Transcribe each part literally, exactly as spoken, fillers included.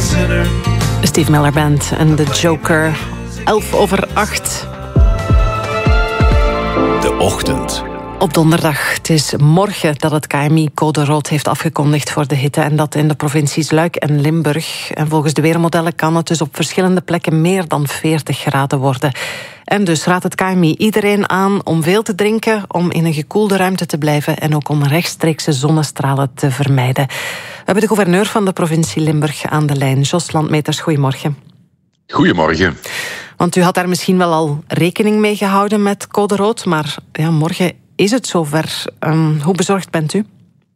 sinner. Steve Miller Band en The Joker. elf over acht. De ochtend. Op donderdag. Het is morgen dat het K M I code rood heeft afgekondigd voor de hitte. En dat in de provincies Luik en Limburg. En volgens de weermodellen kan het dus op verschillende plekken meer dan veertig graden worden. En dus raadt het K M I iedereen aan om veel te drinken, om in een gekoelde ruimte te blijven en ook om rechtstreekse zonnestralen te vermijden. We hebben de gouverneur van de provincie Limburg aan de lijn. Jos Landmeters, goedemorgen. Goedemorgen. Want u had daar misschien wel al rekening mee gehouden met code rood, maar ja, morgen is het zover. Um, hoe bezorgd bent u?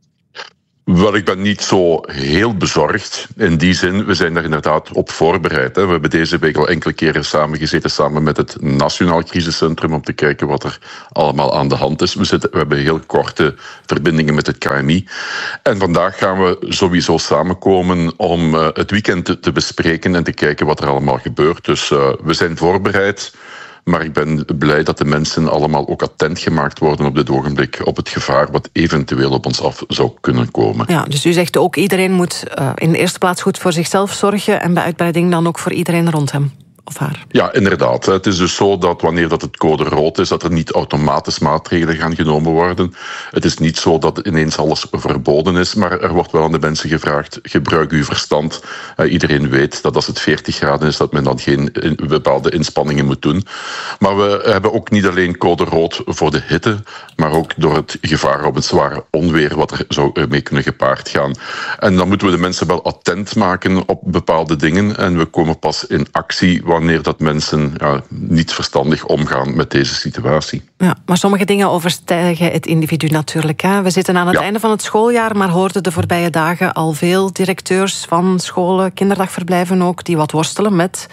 Wel, ik ben niet zo heel bezorgd. In die zin, we zijn daar inderdaad op voorbereid. Hè. We hebben deze week al enkele keren samengezeten samen met het Nationaal Crisiscentrum om te kijken wat er allemaal aan de hand is. We, zitten, we hebben heel korte verbindingen met het K M I. En vandaag gaan we sowieso samenkomen om uh, het weekend te, te bespreken en te kijken wat er allemaal gebeurt. Dus uh, we zijn voorbereid. Maar ik ben blij dat de mensen allemaal ook attent gemaakt worden op dit ogenblik op het gevaar wat eventueel op ons af zou kunnen komen. Ja, dus u zegt ook iedereen moet uh, in de eerste plaats goed voor zichzelf zorgen en bij uitbreiding dan ook voor iedereen rond hem of haar. Ja, inderdaad. Het is dus zo dat wanneer dat het code rood is, dat er niet automatisch maatregelen gaan genomen worden. Het is niet zo dat ineens alles verboden is, maar er wordt wel aan de mensen gevraagd, gebruik uw verstand. Uh, iedereen weet dat als het veertig graden is, dat men dan geen in, bepaalde inspanningen moet doen. Maar we hebben ook niet alleen code rood voor de hitte, maar ook door het gevaar op het zware onweer wat er zou mee kunnen gepaard gaan. En dan moeten we de mensen wel attent maken op bepaalde dingen en we komen pas in actie wanneer dat mensen ja, niet verstandig omgaan met deze situatie. Ja, maar sommige dingen overstijgen het individu natuurlijk. Hè? We zitten aan het ja. einde van het schooljaar, maar hoorden de voorbije dagen al veel directeurs van scholen, kinderdagverblijven ook, die wat worstelen met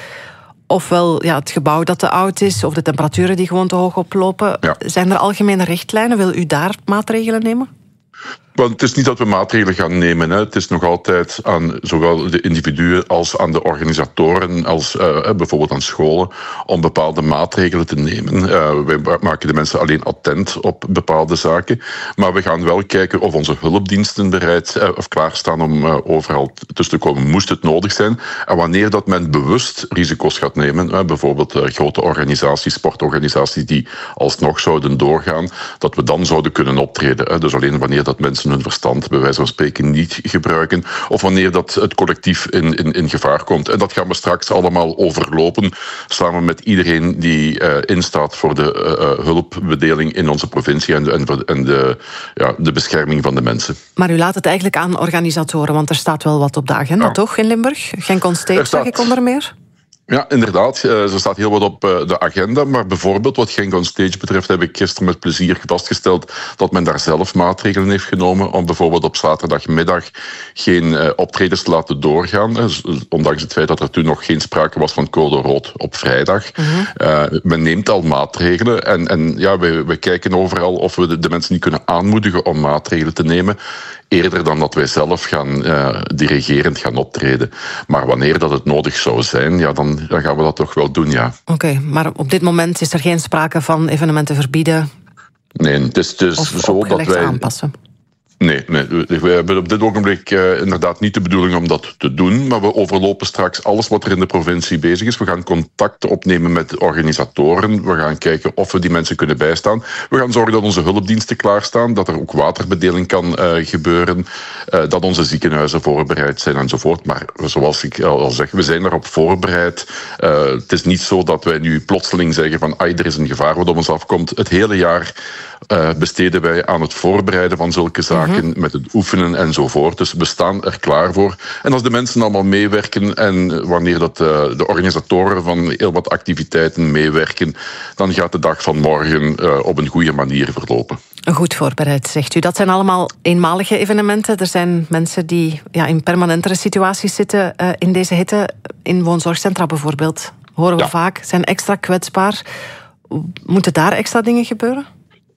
ofwel ja, het gebouw dat te oud is, of de temperaturen die gewoon te hoog oplopen. Ja. Zijn er algemene richtlijnen? Wil u daar maatregelen nemen? Want het is niet dat we maatregelen gaan nemen. Hè. Het is nog altijd aan zowel de individuen als aan de organisatoren, als uh, bijvoorbeeld aan scholen, om bepaalde maatregelen te nemen. Uh, wij maken de mensen alleen attent op bepaalde zaken. Maar we gaan wel kijken of onze hulpdiensten bereid uh, of klaarstaan om uh, overal tussen te komen, moest het nodig zijn. En wanneer dat men bewust risico's gaat nemen, uh, bijvoorbeeld uh, grote organisaties, sportorganisaties die alsnog zouden doorgaan, dat we dan zouden kunnen optreden. Uh, dus alleen wanneer dat mensen hun verstand bij wijze van spreken niet gebruiken, of wanneer dat het collectief in, in, in gevaar komt. En dat gaan we straks allemaal overlopen, samen met iedereen die uh, instaat voor de uh, hulpbedeling in onze provincie en, de, en, en de, ja, de bescherming van de mensen. Maar u laat het eigenlijk aan organisatoren, want er staat wel wat op de agenda, ja. toch, in Limburg? Genk on Stage, zag ik onder meer? Ja, inderdaad. Er staat heel wat op de agenda. Maar bijvoorbeeld wat Genk on Stage betreft heb ik gisteren met plezier vastgesteld dat men daar zelf maatregelen heeft genomen om bijvoorbeeld op zaterdagmiddag geen optredens te laten doorgaan. Ondanks het feit dat er toen nog geen sprake was van code rood op vrijdag. Mm-hmm. Uh, men neemt al maatregelen. En, en ja, we, we kijken overal of we de, de mensen niet kunnen aanmoedigen om maatregelen te nemen, eerder dan dat wij zelf gaan uh, dirigerend gaan optreden. Maar wanneer dat het nodig zou zijn, ja, dan, dan gaan we dat toch wel doen, ja. Oké, okay, maar op dit moment is er geen sprake van evenementen verbieden? Nee, het is dus of zo dat wij aanpassen? Nee, nee, we hebben op dit ogenblik uh, inderdaad niet de bedoeling om dat te doen, maar we overlopen straks alles wat er in de provincie bezig is. We gaan contacten opnemen met organisatoren. We gaan kijken of we die mensen kunnen bijstaan. We gaan zorgen dat onze hulpdiensten klaarstaan, dat er ook waterbedeling kan uh, gebeuren, uh, dat onze ziekenhuizen voorbereid zijn enzovoort. Maar zoals ik al zeg, we zijn erop voorbereid. Uh, het is niet zo dat wij nu plotseling zeggen van ah, er is een gevaar wat op ons afkomt. Het hele jaar Uh, besteden wij aan het voorbereiden van zulke zaken, mm-hmm. met het oefenen enzovoort. Dus we staan er klaar voor. En als de mensen allemaal meewerken en wanneer dat, uh, de organisatoren van heel wat activiteiten meewerken, dan gaat de dag van morgen uh, op een goede manier verlopen. Goed voorbereid, zegt u. Dat zijn allemaal eenmalige evenementen. Er zijn mensen die ja, in permanentere situaties zitten uh, in deze hitte. In woonzorgcentra bijvoorbeeld, horen we ja. vaak, zijn extra kwetsbaar. Moeten daar extra dingen gebeuren?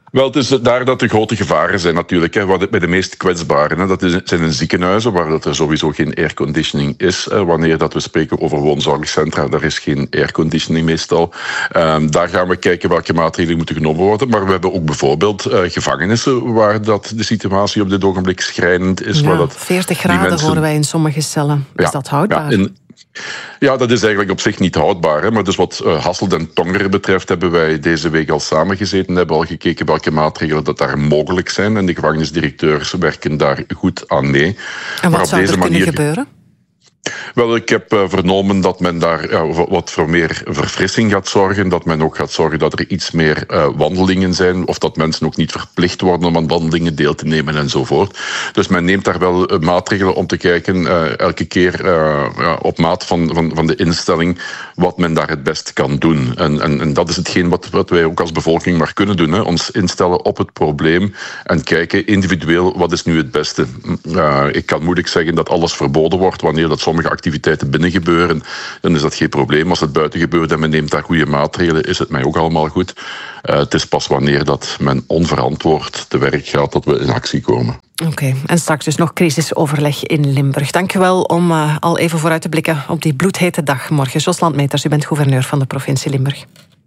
Wel, het is daar dat de grote gevaren zijn natuurlijk. Hè. Wat bij de meest kwetsbaren, hè. Dat is, zijn in ziekenhuizen waar dat er sowieso geen airconditioning is. Hè. Wanneer dat we spreken over woonzorgcentra, daar is geen airconditioning meestal. Um, daar gaan we kijken welke maatregelen moeten genomen worden. Maar we hebben ook bijvoorbeeld uh, gevangenissen waar dat de situatie op dit ogenblik schrijnend is. Ja, waar dat veertig graden mensen... horen wij in sommige cellen. Is ja, dat houdbaar? Ja, in... Ja, dat is eigenlijk op zich niet houdbaar. Hè? Maar dus wat uh, Hasselt en Tongeren betreft hebben wij deze week al samengezeten en hebben al gekeken welke maatregelen dat daar mogelijk zijn. En de gevangenisdirecteurs werken daar goed aan mee. En wat zou er kunnen gebeuren? Wel, ik heb uh, vernomen dat men daar ja, wat voor meer verfrissing gaat zorgen. Dat men ook gaat zorgen dat er iets meer uh, wandelingen zijn. Of dat mensen ook niet verplicht worden om aan wandelingen deel te nemen enzovoort. Dus men neemt daar wel uh, maatregelen om te kijken. Uh, elke keer uh, ja, op maat van, van, van de instelling wat men daar het best kan doen. En, en, en dat is hetgeen wat, wat wij ook als bevolking maar kunnen doen. Hè. Ons instellen op het probleem en kijken individueel wat is nu het beste. Uh, ik kan moeilijk zeggen dat alles verboden wordt wanneer dat sommige activiteiten binnen gebeuren, dan is dat geen probleem. Als het buiten gebeurt en men neemt daar goede maatregelen, is het mij ook allemaal goed. Uh, het is pas wanneer dat men onverantwoord te werk gaat dat we in actie komen. Oké, okay. En straks dus nog crisisoverleg in Limburg. Dank u wel om uh, al even vooruit te blikken op die bloedhete dag morgen. Jos Landmeters, u bent gouverneur van de provincie Limburg.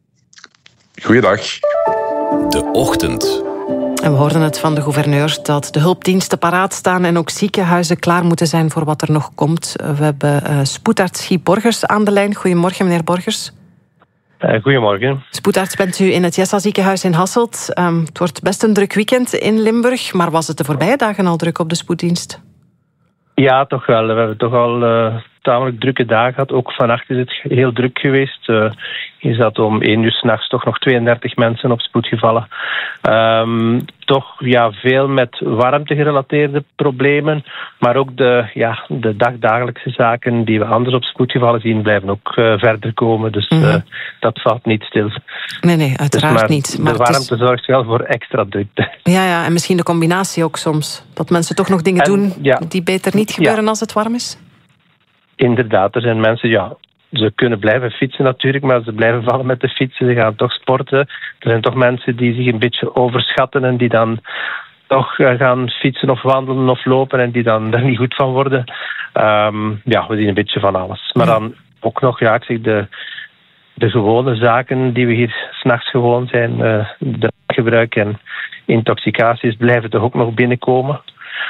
Goeiedag. De Ochtend. En we hoorden het van de gouverneur dat de hulpdiensten paraat staan en ook ziekenhuizen klaar moeten zijn voor wat er nog komt. We hebben uh, spoedarts Guy Borgers aan de lijn. Goedemorgen, meneer Borgers. Uh, goedemorgen. Spoedarts bent u in het Jessa ziekenhuis in Hasselt. Um, het wordt best een druk weekend in Limburg, maar was het de voorbije dagen al druk op de spoeddienst? Ja, toch wel. We hebben toch al uh, tamelijk drukke dagen gehad. Ook vannacht is het heel druk geweest. Uh, je zat om één uur 's nachts toch nog tweeëndertig mensen op spoed gevallen. Um, toch ja, veel met warmte-gerelateerde problemen. Maar ook de, ja, de dagdagelijkse zaken die we anders op spoedgevallen zien, blijven ook uh, verder komen. Dus uh, mm-hmm. dat valt niet stil. Nee, nee, uiteraard dus maar niet. Maar de warmte is... zorgt wel voor extra drukte. Ja, ja, en misschien de combinatie ook soms. Dat mensen toch nog dingen en, doen ja. die beter niet gebeuren ja. als het warm is? Inderdaad, er zijn mensen... ja. Ze kunnen blijven fietsen natuurlijk, maar ze blijven vallen met de fietsen. Ze gaan toch sporten. Er zijn toch mensen die zich een beetje overschatten en die dan toch gaan fietsen of wandelen of lopen en die dan er niet goed van worden. Um, ja, we zien een beetje van alles. Maar dan ook nog, ja, ik zeg, de, de gewone zaken die we hier 's nachts gewoon zijn, uh, drugsgebruik en intoxicaties, blijven toch ook nog binnenkomen.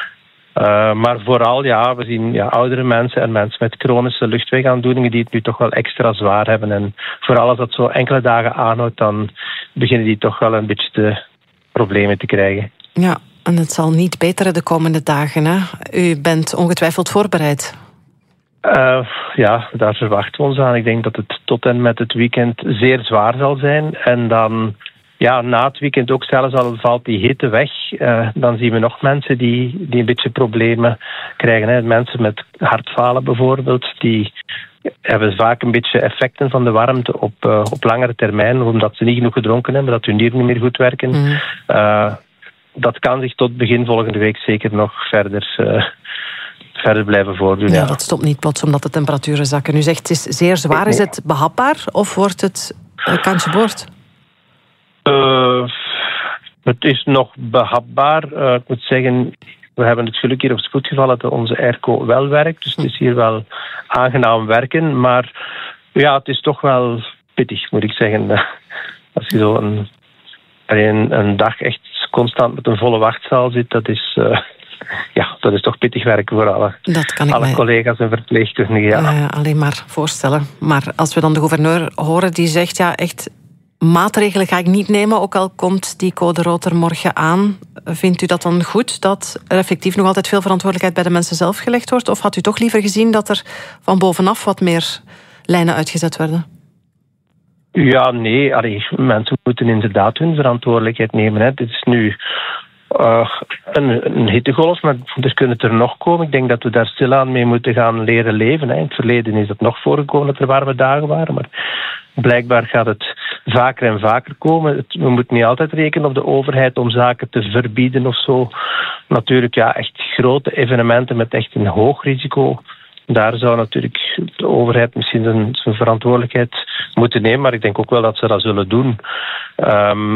Uh, maar vooral, ja, we zien ja, oudere mensen en mensen met chronische luchtwegaandoeningen die het nu toch wel extra zwaar hebben. En vooral als dat zo enkele dagen aanhoudt, dan beginnen die toch wel een beetje de problemen te krijgen. Ja, en het zal niet beteren de komende dagen, hè? U bent ongetwijfeld voorbereid. Uh, ja, daar verwachten we ons aan. Ik denk dat het tot en met het weekend zeer zwaar zal zijn. En dan... Ja, na het weekend ook zelfs al valt die hitte weg. Uh, dan zien we nog mensen die, die een beetje problemen krijgen. Hè. Mensen met hartfalen bijvoorbeeld, die hebben vaak een beetje effecten van de warmte op, uh, op langere termijn, omdat ze niet genoeg gedronken hebben, dat hun nieren niet meer goed werken. Mm. Uh, dat kan zich tot begin volgende week zeker nog verder... Uh, verder blijven voordoen. Ja, ja, dat stopt niet plots omdat de temperaturen zakken. U zegt het is zeer zwaar. Is het behapbaar of wordt het uh, kantje boord? Uh, het is nog behapbaar. Uh, ik moet zeggen, we hebben het geluk hier op spoedgevallen dat onze airco wel werkt. Dus het is hier wel aangenaam werken. Maar ja, het is toch wel pittig, moet ik zeggen. Uh, als je zo een, een, een dag echt constant met een volle wachtzaal zit, dat is... Uh, Ja, dat is toch pittig werken voor alle, dat kan ik alle mij... collega's en verpleegkundigen. Ja. Uh, alleen maar voorstellen. Maar als we dan de gouverneur horen die zegt... ja, echt maatregelen ga ik niet nemen, ook al komt die code rood er morgen aan. Vindt u dat dan goed, dat er effectief nog altijd veel verantwoordelijkheid bij de mensen zelf gelegd wordt? Of had u toch liever gezien dat er van bovenaf wat meer lijnen uitgezet werden? Ja, nee. Allee, mensen moeten inderdaad hun verantwoordelijkheid nemen. Hè. Dit is nu... Uh, een, een hittegolf, maar er kunnen het er nog komen. Ik denk dat we daar stilaan mee moeten gaan leren leven. Hè. In het verleden is het nog voorgekomen dat er warme dagen waren, maar blijkbaar gaat het vaker en vaker komen. Het, we moeten niet altijd rekenen op de overheid om zaken te verbieden of zo. Natuurlijk, ja, echt grote evenementen met echt een hoog risico. Daar zou natuurlijk de overheid misschien zijn, zijn verantwoordelijkheid moeten nemen, maar ik denk ook wel dat ze dat zullen doen. Um,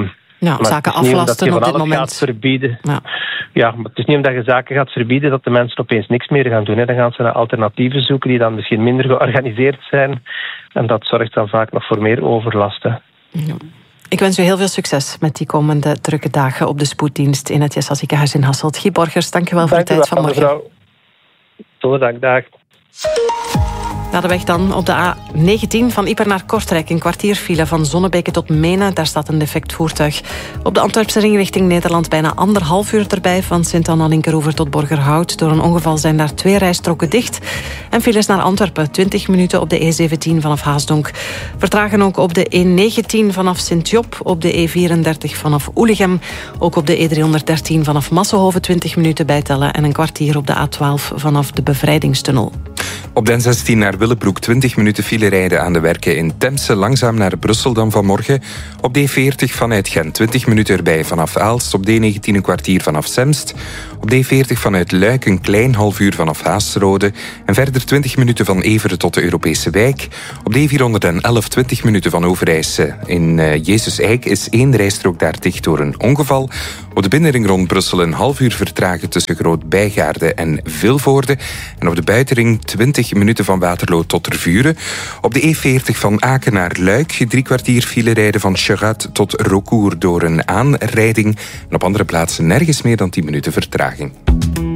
Ja, maar zaken het is niet aflasten omdat je op van dit alles moment. gaat verbieden. Ja. Ja, maar het is niet omdat je zaken gaat verbieden dat de mensen opeens niks meer gaan doen. Hè. Dan gaan ze naar alternatieven zoeken die dan misschien minder georganiseerd zijn. En dat zorgt dan vaak nog voor meer overlast. Hè. Ja. Ik wens u heel veel succes met die komende drukke dagen op de spoeddienst in het Jessa ziekenhuis in Hasselt. Guy Borgers, dank u wel voor de tijd van morgen. Mevrouw. Tot dank, dag. Na de weg dan op de A negentien van Ieper naar Kortrijk. Een kwartier file van Zonnebeke tot Menen. Daar staat een defect voertuig. Op de Antwerpse ring richting Nederland bijna anderhalf uur erbij. Van Sint-Anna-Linkeroever tot Borgerhout. Door een ongeval zijn daar twee rijstroken dicht. En files naar Antwerpen. twintig minuten op de E zeventien vanaf Haasdonk. Vertragen ook op de E negentien vanaf Sint-Job. Op de E vierendertig vanaf Oelegem. Ook op de E driehonderddertien vanaf Massenhoven twintig minuten bijtellen. En een kwartier op de A twaalf vanaf de Bevrijdingstunnel. Op de N zestien naar Willebroek twintig minuten file rijden aan de werken in Temse, langzaam naar Brussel dan vanmorgen. Op de E veertig vanuit Gent twintig minuten erbij vanaf Aalst. Op de E negentien een kwartier vanaf Semst. Op de E veertig vanuit Luik een klein half uur vanaf Haasrode. En verder twintig minuten van Everen tot de Europese wijk. Op de E vierhonderdelf twintig minuten van Overijse. In uh, Jezus Eik is één rijstrook daar dicht door een ongeval. Op de binnenring rond Brussel een half uur vertragen tussen Groot-Bijgaarde en Vilvoorde. En op de buitenring twintig minuten van Waterloo tot Tervuren. Op de E veertig van Aken naar Luik drie kwartier file rijden van Cherat tot Rocourt door een aanrijding. En op andere plaatsen nergens meer dan tien minuten vertraging.